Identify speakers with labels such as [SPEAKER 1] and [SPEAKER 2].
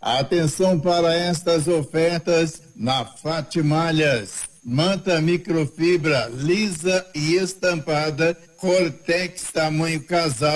[SPEAKER 1] Atenção para estas ofertas na Fatimalhas. Manta microfibra lisa e estampada, Cortex tamanho casal.